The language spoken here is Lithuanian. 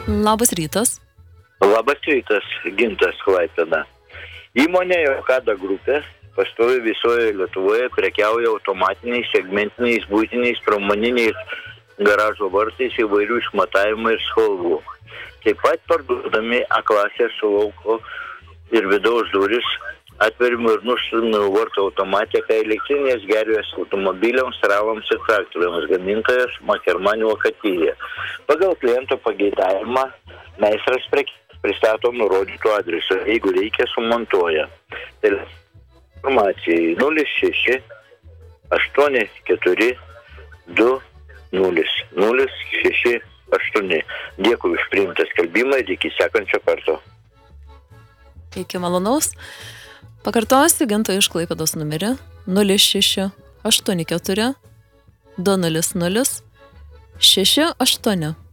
Labas rytas. Labas rytas, Gintas Klaipėda. Įmonė Jokada grupė pastovi visoje Lietuvoje, prekiauja automatiniais, segmentiniais, buitiniais, pramoniniais garažo vartais įvairių išmatavimų ir spalvų. Taip pat parduodami A-klasės su lauko ir vidaus duris, atverimų ir nuštumimų vartų automatika, elektrinės gervės automobiliams, travams ir traktoriams, gamintojas Makerman Vokietija. Pagal kliento pageidavimą meistras pristato nurodytų adresą, jeigu reikia sumontuoja. Informacijai 06 84 20 068. Dėkui už priimtą skelbimą ir iki sekančio karto. Iki malonaus. Pakartosiu Ginto iš Klaipėdos numerį 06 84 20 068.